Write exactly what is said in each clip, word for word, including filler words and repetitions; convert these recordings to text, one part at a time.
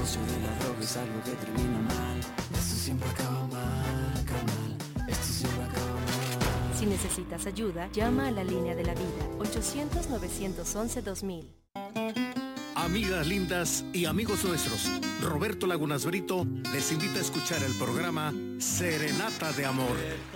negocio de la droga es algo que termina mal. Esto siempre acaba mal, acaba mal. Esto siempre acaba mal. Si necesitas ayuda, llama a la línea de la vida, ochocientos, novecientos once, dos mil. Amigas lindas y amigos nuestros, Roberto Lagunas Brito les invita a escuchar el programa Serenata de Amor.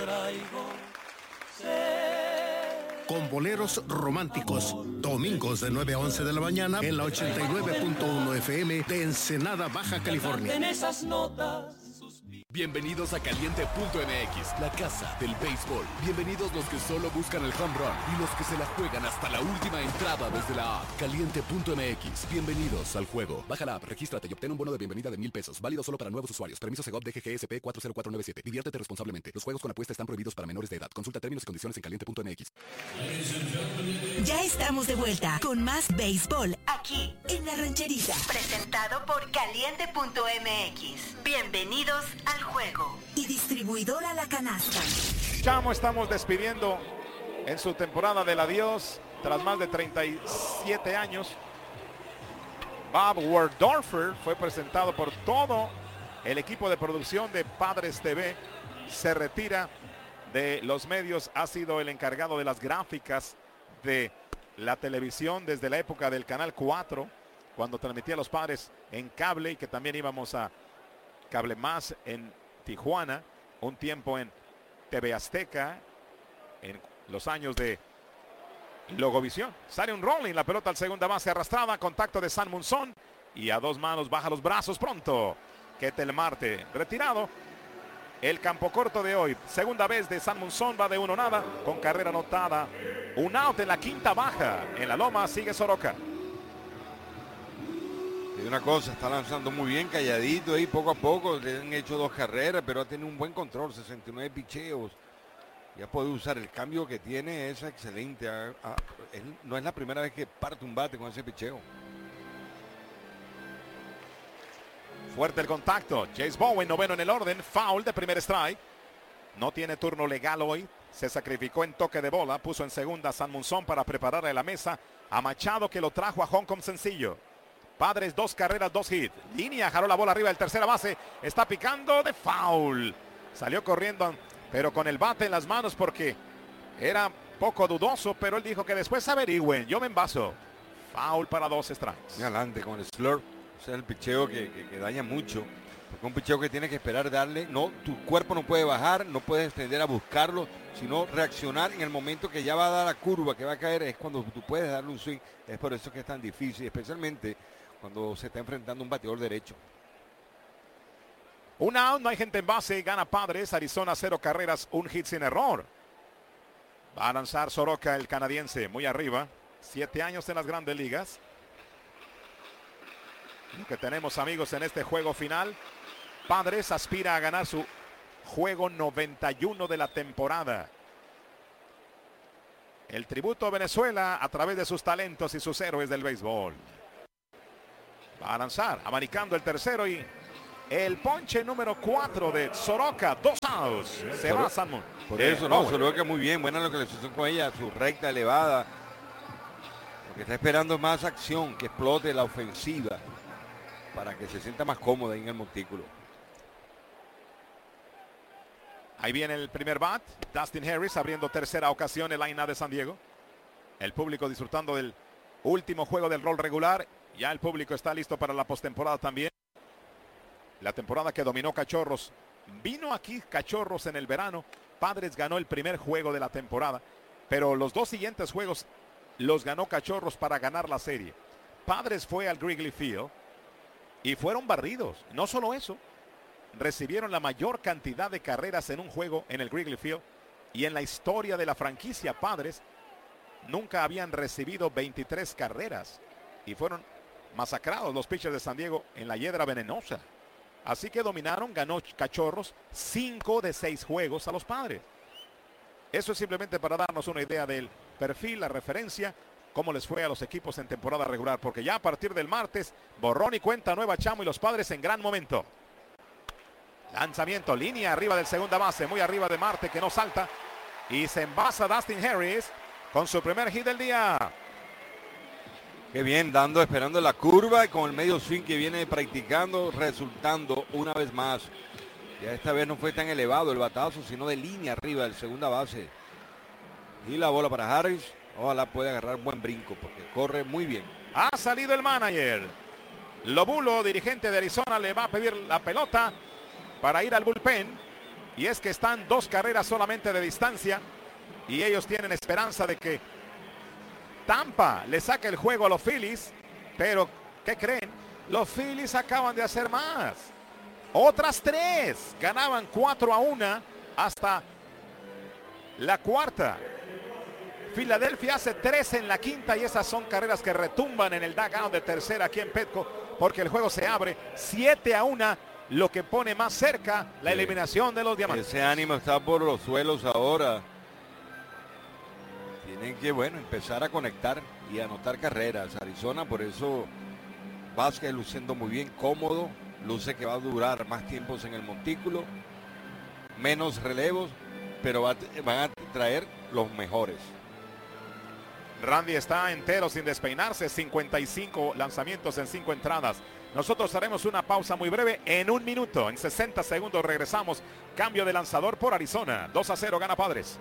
Con boleros románticos, domingos de nueve a once de la mañana en la ochenta y nueve punto uno F M de Ensenada, Baja California. Bienvenidos a Caliente punto M X, la casa del béisbol. Bienvenidos los que solo buscan el home run y los que se la juegan hasta la última entrada desde la app. Caliente punto M X, bienvenidos al juego. Baja la app, regístrate y obtén un bono de bienvenida de mil pesos. Válido solo para nuevos usuarios. Permiso Segov D G G S P cuatro cero cuatro nueve siete. Diviértete responsablemente. Los juegos con apuesta están prohibidos para menores de edad. Consulta términos y condiciones en Caliente punto M X. Ya estamos de vuelta con más béisbol aquí en La Rancherita. Presentado por Caliente punto M X. Bienvenidos al juego. Y distribuidora La Canasta. Chamo, estamos despidiendo en su temporada del adiós tras más de treinta y siete años. Bob Werdorfer fue presentado por todo el equipo de producción de Padres T V. Se retira de los medios, ha sido el encargado de las gráficas de la televisión desde la época del Canal cuatro, cuando transmitía Los Padres en cable y que también íbamos a Cable Más en Tijuana, un tiempo en T V Azteca, en los años de Logovisión. Sale un rolling, la pelota al segunda base arrastrada, contacto de San Munzón y a dos manos baja los brazos pronto. Ketel Marte retirado. El campo corto de hoy, segunda vez de San Munzón, va de uno nada, con carrera anotada. Un out en la quinta baja, en la loma sigue Soroka. Y una cosa, está lanzando muy bien, calladito ahí, poco a poco, le han hecho dos carreras, pero ha tenido un buen control, sesenta y nueve picheos. Ya puede usar el cambio que tiene, es excelente. A, a, él, no es la primera vez que parte un bate con ese picheo. Fuerte el contacto. Chase Bowen, noveno en el orden. Foul de primer strike. No tiene turno legal hoy. Se sacrificó en toque de bola. Puso en segunda a San Munzón para prepararle la mesa a Machado, que lo trajo a home con sencillo. Padres, dos carreras, dos hits. Línea, jaló la bola arriba del tercera base. Está picando de foul. Salió corriendo, pero con el bate en las manos porque era poco dudoso, pero él dijo que después averigüen. Yo me envaso. Foul para dos strikes. Y adelante con el slurp. Ese es el picheo que, que, que daña mucho. Porque un picheo que tiene que esperar darle. No, tu cuerpo no puede bajar, no puedes tender a buscarlo, sino reaccionar en el momento que ya va a dar la curva, que va a caer, es cuando tú puedes darle un swing. Es por eso que es tan difícil, especialmente cuando se está enfrentando un bateador derecho. Un out, no hay gente en base, gana Padres. Arizona, cero carreras, un hit sin error. Va a lanzar Soroka, el canadiense, muy arriba. Siete años en las grandes ligas. Lo que tenemos, amigos, en este juego final. Padres aspira a ganar su juego noventa y uno de la temporada. El tributo a Venezuela a través de sus talentos y sus héroes del béisbol. Va a lanzar, abanicando el tercero y el ponche número cuatro de Soroka. Dos outs. Se va a San Munzón. Por eso, no, Soroka muy bien. Buena localización con ella, su recta elevada. Lo que está esperando es más acción, que explote la ofensiva, para que se sienta más cómoda en el montículo. Ahí viene el primer bat. Dustin Harris abriendo tercera ocasión el line-up de San Diego. El público disfrutando del último juego del rol regular. Ya el público está listo para la postemporada también. La temporada que dominó Cachorros. Vino aquí Cachorros en el verano. Padres ganó el primer juego de la temporada. Pero los dos siguientes juegos los ganó Cachorros para ganar la serie. Padres fue al Wrigley Field y fueron barridos. No solo eso, recibieron la mayor cantidad de carreras en un juego en el Wrigley Field, y en la historia de la franquicia Padres nunca habían recibido veintitrés carreras y fueron masacrados los pitchers de San Diego en la hiedra venenosa. Así que dominaron, ganó Cachorros cinco de seis juegos a los Padres. Eso es simplemente para darnos una idea del perfil, la referencia, cómo les fue a los equipos en temporada regular, porque ya a partir del martes, borrón y cuenta nueva, Chamo, y los Padres en gran momento. Lanzamiento, línea arriba del segunda base, muy arriba de Marte, que no salta, y se envasa Dustin Harris con su primer hit del día. Qué bien, dando, esperando la curva y con el medio swing que viene practicando, resultando una vez más. Ya esta vez no fue tan elevado el batazo, sino de línea arriba del segunda base. Y la bola para Harris. Ojalá pueda agarrar buen brinco porque corre muy bien. Ha salido el manager. Lobulo, dirigente de Arizona, le va a pedir la pelota para ir al bullpen. Y es que están dos carreras solamente de distancia. Y ellos tienen esperanza de que Tampa le saque el juego a los Phillies. Pero, ¿qué creen? Los Phillies acaban de hacer más. Otras tres. Ganaban cuatro a uno hasta la cuarta. Filadelfia hace tres en la quinta y esas son carreras que retumban en el dugout de tercera aquí en Petco porque el juego se abre siete a uno, lo que pone más cerca la sí. eliminación de los Diamantes. Ese ánimo está por los suelos ahora. Tienen que, bueno, empezar a conectar y anotar carreras. Arizona, por eso Vázquez luciendo muy bien, cómodo, luce que va a durar más tiempos en el montículo, menos relevos, pero va, van a traer los mejores. Randy está entero sin despeinarse, cincuenta y cinco lanzamientos en cinco entradas. Nosotros haremos una pausa muy breve en un minuto. En sesenta segundos regresamos. Cambio de lanzador por Arizona. dos a cero gana Padres.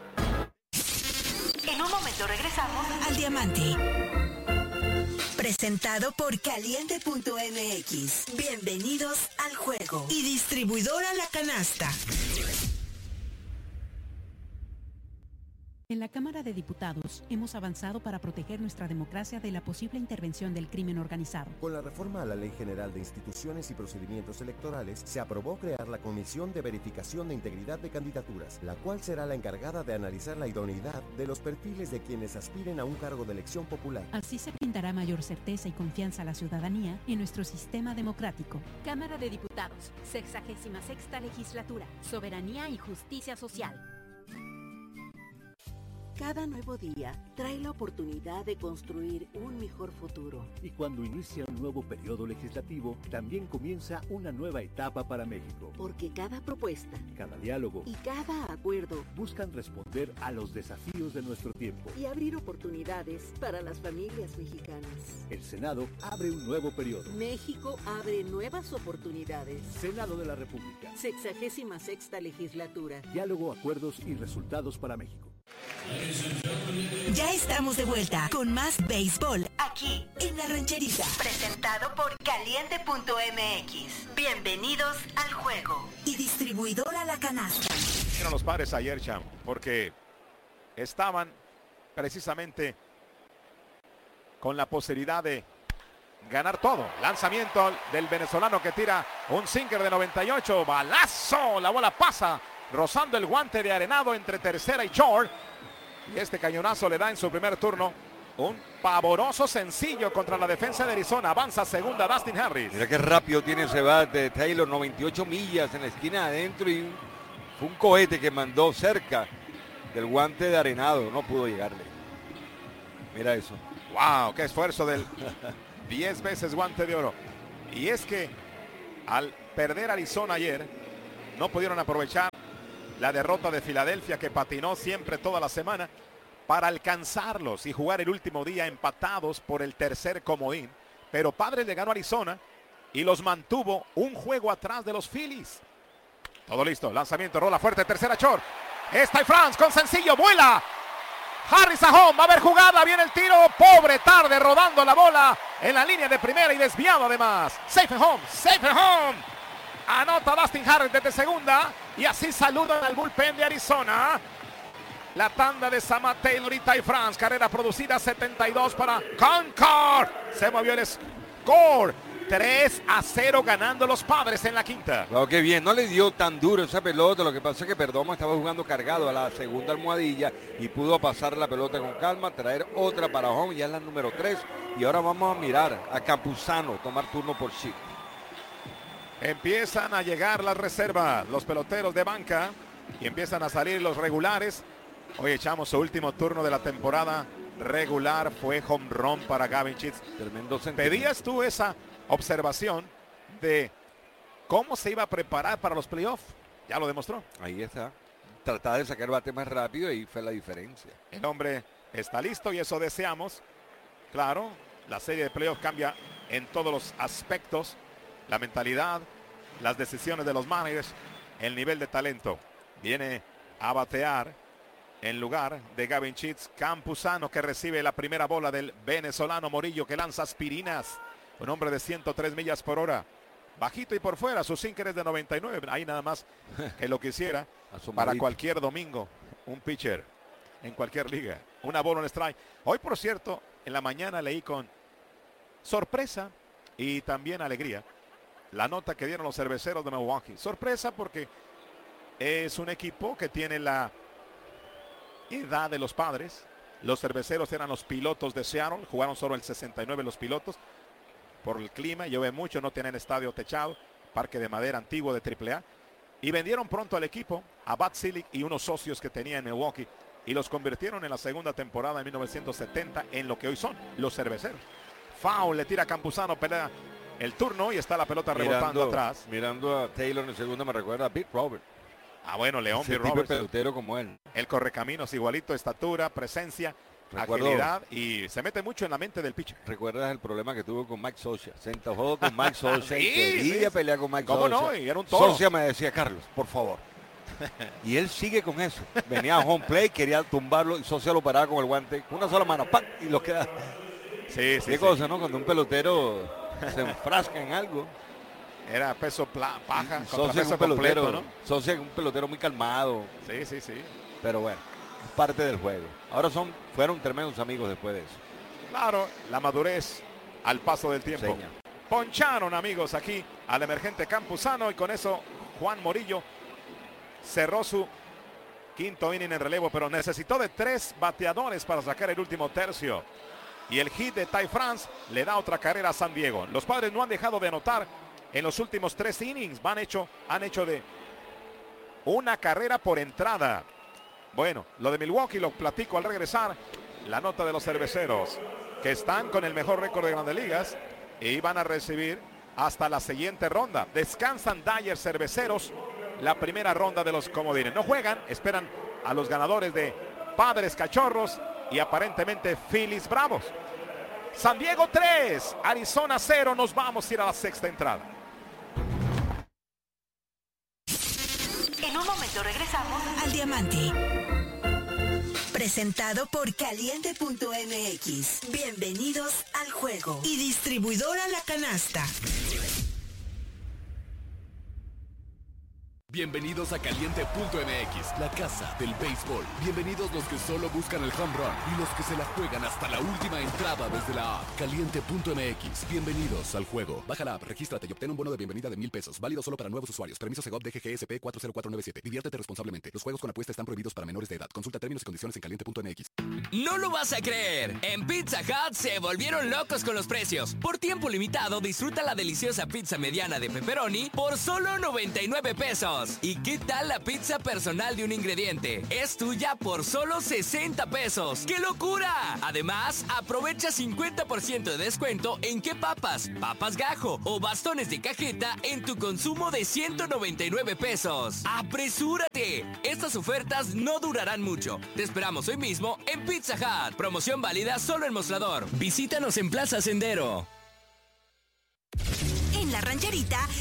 En un momento regresamos al Diamante. Presentado por Caliente punto M X. Bienvenidos al juego. Y distribuidora La Canasta. En la Cámara de Diputados hemos avanzado para proteger nuestra democracia de la posible intervención del crimen organizado. Con la reforma a la Ley General de Instituciones y Procedimientos Electorales, se aprobó crear la Comisión de Verificación de Integridad de Candidaturas, la cual será la encargada de analizar la idoneidad de los perfiles de quienes aspiren a un cargo de elección popular. Así se brindará mayor certeza y confianza a la ciudadanía en nuestro sistema democrático. Cámara de Diputados, sexagésima sexta legislatura, soberanía y justicia social. Cada nuevo día trae la oportunidad de construir un mejor futuro. Y cuando inicia un nuevo periodo legislativo, también comienza una nueva etapa para México. Porque cada propuesta, cada diálogo y cada acuerdo buscan responder a los desafíos de nuestro tiempo y abrir oportunidades para las familias mexicanas. El Senado abre un nuevo periodo. México abre nuevas oportunidades. Senado de la República. Sexagésima sexta legislatura. Diálogo, acuerdos y resultados para México. Ya estamos de vuelta con más béisbol aquí en La Rancherita. Presentado por Caliente punto M X. Bienvenidos al juego. Y distribuidora La Canasta. Vieron los Padres ayer, Cham, porque estaban precisamente con la posibilidad de ganar todo. Lanzamiento del venezolano que tira un sinker de noventa y ocho. Balazo. La bola pasa rozando el guante de Arenado entre tercera y short. Y este cañonazo le da en su primer turno un pavoroso sencillo contra la defensa de Arizona. Avanza segunda Dustin Harris. Mira qué rápido tiene ese bat de Taylor, noventa y ocho millas en la esquina adentro y fue un cohete que mandó cerca del guante de Arenado. No pudo llegarle. Mira eso. Wow, qué esfuerzo del diez veces guante de oro. Y es que al perder Arizona ayer, no pudieron aprovechar la derrota de Filadelfia, que patinó siempre toda la semana, para alcanzarlos y jugar el último día empatados por el tercer comodín. Pero Padres le ganó a Arizona y los mantuvo un juego atrás de los Phillies. Todo listo, lanzamiento, rola fuerte, tercera short. Está Franz con sencillo, vuela. Harris a home, va a haber jugada, viene el tiro, pobre tarde, rodando la bola en la línea de primera y desviado además. Safe and home, safe and home. Anota Dustin Harris desde segunda y así saludan al bullpen de Arizona. La tanda de Sama Taylor y Ty France. Carrera producida setenta y dos para Concord. Se movió el score. tres a cero ganando los Padres en la quinta. Claro que bien, no le dio tan duro esa pelota. Lo que pasa es que Perdomo estaba jugando cargado a la segunda almohadilla y pudo pasar la pelota con calma, traer otra para home, ya es la número tres. Y ahora vamos a mirar a Campuzano tomar turno por shift. Empiezan a llegar las reservas, los peloteros de banca, y empiezan a salir los regulares. Hoy echamos su último turno de la temporada regular, fue home run para Gavin Sheets. Tremendo sentido. ¿Pedías tú esa observación de cómo se iba a preparar para los playoffs? Ya lo demostró. Ahí está. Trataba de sacar bate más rápido y fue la diferencia. El hombre está listo y eso deseamos. Claro, La serie de playoffs cambia en todos los aspectos. La mentalidad, las decisiones de los managers, el nivel de talento. Viene a batear en lugar de Gavin Sheets, Campuzano, que recibe la primera bola del venezolano Morillo, que lanza aspirinas. Un hombre de ciento tres millas por hora. Bajito y por fuera, su sinker es de noventa y nueve. Ahí nada más que lo quisiera para cualquier domingo. Un pitcher en cualquier liga. Una bola, un strike. Hoy, por cierto, en la mañana leí con sorpresa y también alegría la nota que dieron los cerveceros de Milwaukee. Sorpresa porque es un equipo que tiene la edad de los Padres. Los cerveceros eran los pilotos de Seattle. Jugaron solo el sesenta y nueve los pilotos. Por el clima, llueve mucho, no tienen estadio techado, parque de madera antiguo de triple A. Y vendieron pronto al equipo a Bud Selig y unos socios que tenía en Milwaukee. Y los convirtieron en la segunda temporada de mil novecientos setenta en lo que hoy son los cerveceros. Foul, le tira a Campuzano, pelea el turno y está la pelota rebotando mirando, atrás. Mirando a Taylor en el segundo me recuerda a Pete Roberts. Ah, bueno, León Ese Pete tipo Roberts. de pelotero como él. El correcaminos igualito, estatura, presencia, Recuerdo, agilidad y se mete mucho en la mente del pitcher. ¿Recuerdas el problema que tuvo con Mike Scioscia? Se entojó con Mike Scioscia Sí, y quería sí. pelear con Mike ¿Cómo Scioscia. no? Y era un toro. Scioscia me decía, Carlos, por favor. Y él sigue con eso. Venía a home play, quería tumbarlo y Scioscia lo paraba con el guante, con una sola mano, ¡pac! Y lo queda. Sí, sí, Qué sí. cosa, ¿no? Cuando un pelotero se enfrasca en algo. Era peso pla- paja, contra Scioscia es peso un pelotero, completo, ¿no? Scioscia es un pelotero muy calmado. Sí, sí, sí. Pero bueno, es parte del juego. Ahora son, fueron tremendos amigos después de eso. Claro, la madurez al paso del tiempo. Seña. Poncharon, amigos, aquí al emergente Campuzano y con eso Juan Morillo cerró su quinto inning en relevo, pero necesitó de tres bateadores para sacar el último tercio. Y el hit de Ty France le da otra carrera a San Diego. Los Padres no han dejado de anotar en los últimos tres innings. Van hecho, han hecho de una carrera por entrada. Bueno, lo de Milwaukee lo platico al regresar. La nota de los cerveceros, que están con el mejor récord de Grandes Ligas y van a recibir hasta la siguiente ronda. Descansan Dyers Cerveceros la primera ronda de los comodines. No juegan, esperan a los ganadores de Padres Cachorros y aparentemente Phillies Bravos. San Diego tres, Arizona cero. Nos vamos a ir a la sexta entrada. En un momento regresamos al Diamante. Presentado por Caliente punto M X. Bienvenidos al juego. Y distribuidora La Canasta. Bienvenidos a Caliente punto M X, la casa del béisbol. Bienvenidos los que solo buscan el home run y los que se la juegan hasta la última entrada desde la app. Caliente punto M X, bienvenidos al juego. Baja la app, regístrate y obtén un bono de bienvenida de mil pesos. Válido solo para nuevos usuarios. Permiso Segov D G G S P cuatro cero cuatro nueve siete. Diviértete responsablemente. Los juegos con apuesta están prohibidos para menores de edad. Consulta términos y condiciones en Caliente punto M X. No lo vas a creer. En Pizza Hut se volvieron locos con los precios. Por tiempo limitado, disfruta la deliciosa pizza mediana de pepperoni por solo noventa y nueve pesos. ¿Y qué tal la pizza personal de un ingrediente? Es tuya por solo sesenta pesos. ¡Qué locura! Además, aprovecha cincuenta por ciento de descuento en qué papas, papas gajo o bastones de cajeta en tu consumo de ciento noventa y nueve pesos. ¡Apresúrate! Estas ofertas no durarán mucho. Te esperamos hoy mismo en Pizza Hut. Promoción válida solo en Mostrador. Visítanos en Plaza Sendero. En La Rancherita